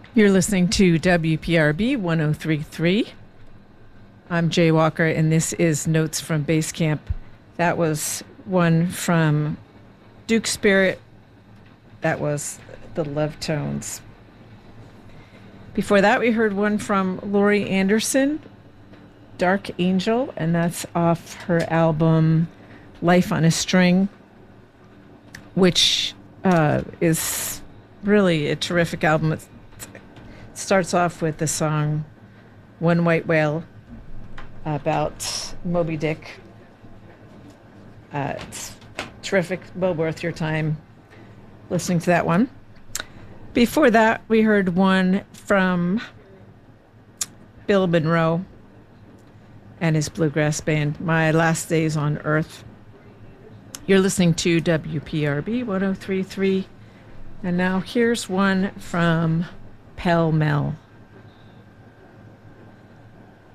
You're listening to WPRB 1033. I'm Jay Walker, and this is Notes from Base Camp. That was one from Duke Spirit. That was the Love Tones. Before that, we heard one from Laurie Anderson, Dark Angel, and that's off her album Life on a String, which is really a terrific album. It starts off with the song One White Whale about Moby Dick. It's terrific, well worth your time listening to that one. Before that, we heard one from Bill Monroe and his bluegrass band, My Last Days on Earth. You're listening to WPRB 1033. And now here's one from Pell Mell.